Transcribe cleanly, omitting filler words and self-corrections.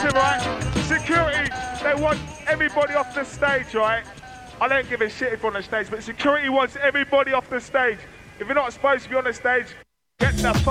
Listen, right? Security, they want everybody off the stage, right? I don't give a shit if you're on the stage, but security wants everybody off the stage. If you're not supposed to be on the stage, get the fuck